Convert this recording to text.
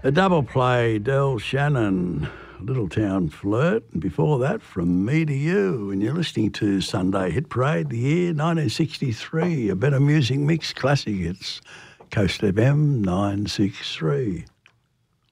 A double play, Del Shannon, Little Town Flirt, and before that, From Me to You. And you're listening to Sunday Hit Parade, the year 1963, a better music mix classic. It's Coast FM 963.